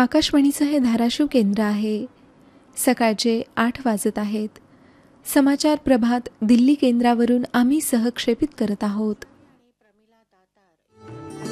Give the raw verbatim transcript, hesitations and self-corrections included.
आकाशवाणीचं हे धाराशिव केंद्र आहे. सकाळचे आठ वाजत आहेत. समाचार प्रभात दिल्ली केंद्रावरून आम्ही सहक्षेपित करत आहोत.